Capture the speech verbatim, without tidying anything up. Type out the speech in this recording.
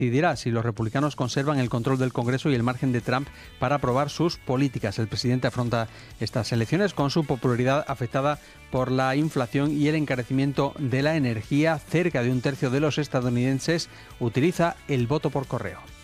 decidirá si los republicanos conservan el control del Congreso y el margen de Trump para aprobar sus políticas. El presidente afronta estas elecciones con su popularidad afectada por la inflación y el encarecimiento de la energía. Cerca de un tercio de los estadounidenses utiliza el voto por correo.